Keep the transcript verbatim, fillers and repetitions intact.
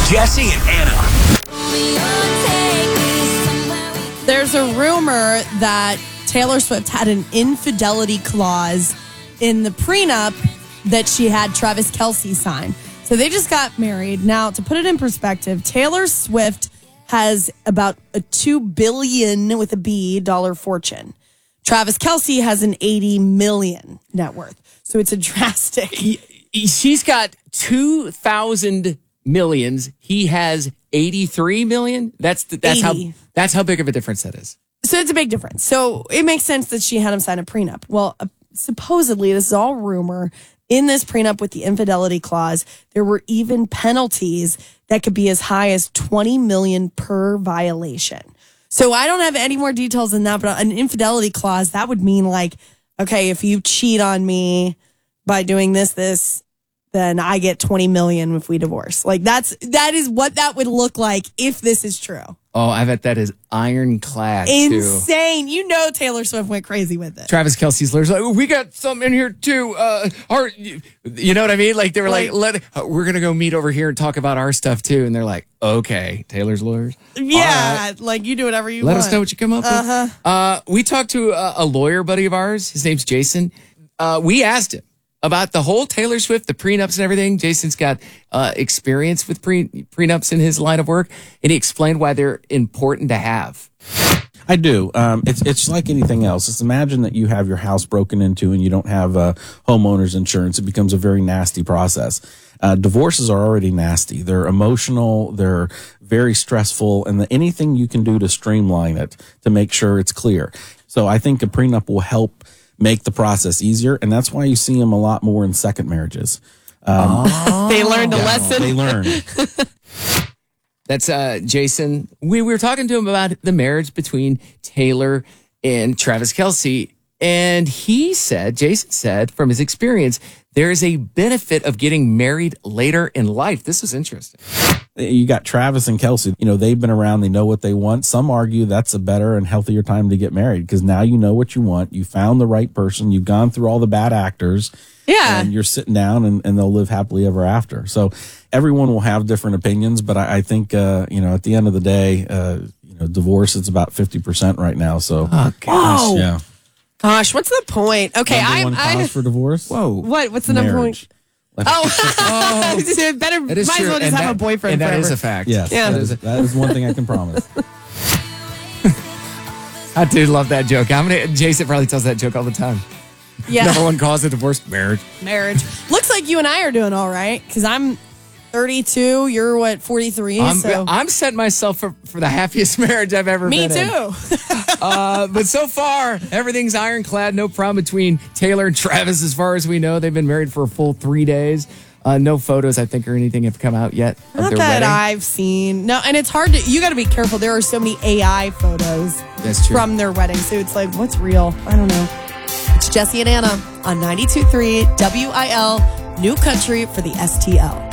Jesse and Anna. There's a rumor that Taylor Swift had an infidelity clause in the prenup that she had Travis Kelce sign. So they just got married. Now, to put it in perspective, Taylor Swift has about a two billion with a B dollar fortune. Travis Kelce has an eighty million net worth. So it's a drastic. He, she's got two thousand millions. He has eighty-three million. That's the, that's eighty. how that's how big of a difference that is. So it's a big difference. So it makes sense that she had him sign a prenup. Well, uh, supposedly, this is all rumor. In this prenup with the infidelity clause, there were even penalties that could be as high as twenty million per violation. So I don't have any more details than that, but an infidelity clause, that would mean like, okay, if you cheat on me by doing this, this, then I get twenty million if we divorce. Like that's, that is what that would look like if this is true. Oh, I bet that is ironclad. Insane. Too. You know Taylor Swift went crazy with it. Travis Kelce's lawyers like, we got something in here too. Uh, our, you know what I mean? Like they were like, like let uh, we're gonna go meet over here and talk about our stuff too. And they're like, okay, Taylor's lawyers. Yeah, right. like you do whatever you let want. Let us know what you come up uh-huh. with. Uh, we talked to a, a lawyer buddy of ours. His name's Jason. Uh, we asked him about the whole Taylor Swift, the prenups and everything. Jason's got uh, experience with pre- prenups in his line of work, and he explained why they're important to have. I do. Um, it's it's like anything else. Just imagine that you have your house broken into and you don't have uh, homeowner's insurance. It becomes a very nasty process. Uh, divorces are already nasty. They're emotional. They're very stressful, and the, anything you can do to streamline it to make sure it's clear. So I think a prenup will help make the process easier, and that's why you see them a lot more in second marriages. Um, oh. They learned a yeah, lesson. They learned. That's uh, Jason. We, we were talking to him about the marriage between Taylor and Travis Kelce, and he said, Jason said, from his experience, there is a benefit of getting married later in life. This was interesting. You got Travis and Kelce, you know, they've been around, they know what they want. Some argue that's a better and healthier time to get married because now you know what you want. You found the right person. You've gone through all the bad actors. Yeah. And you're sitting down and, and they'll live happily ever after. So everyone will have different opinions, but I, I think, uh, you know, at the end of the day, uh, you know, divorce, it's about fifty percent right now. So, oh, gosh. Whoa. Yeah. Gosh, what's the point? Okay. Number I, one I, cause for divorce? Whoa. What? What's the number one? Marriage. Oh, oh. Better, might as well just and have that, a boyfriend and that forever. is a fact. Yes, yeah. that, is, that is one thing I can promise. I do love that joke. How many? Jason probably tells that joke all the time. Yeah. Number one cause of divorce, marriage. Marriage. Looks like you and I are doing all right because I'm thirty-two. You're what, forty-three? I'm, so. I'm setting myself for, for the happiest marriage I've ever Me been in. too. uh, but so far, everything's ironclad. No problem between Taylor and Travis as far as we know. They've been married for a full three days. Uh, no photos, I think, or anything have come out yet of Not their that wedding. I've seen. No, and it's hard to, you got to be careful. There are so many A I photos That's true. from their wedding. So it's like, what's real? I don't know. It's Jesse and Anna on ninety-two point three W I L, New Country for the S T L.